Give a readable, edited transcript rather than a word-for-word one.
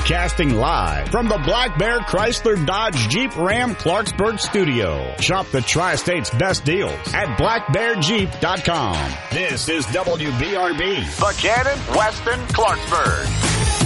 Broadcasting live from the Black Bear Chrysler Dodge Jeep Ram Clarksburg studio. Shop the Tri-State's best deals at blackbearjeep.com. This is WBRB, Buchanan, Weston, Clarksburg.